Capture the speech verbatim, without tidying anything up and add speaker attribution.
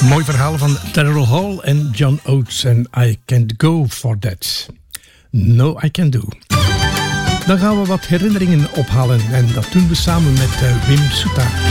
Speaker 1: Mooi verhaal van Daryl Hall en John Oates en I Can't Go For That. No, I Can Do. Dan gaan we wat herinneringen ophalen en dat doen we samen met uh, Wim Soeta.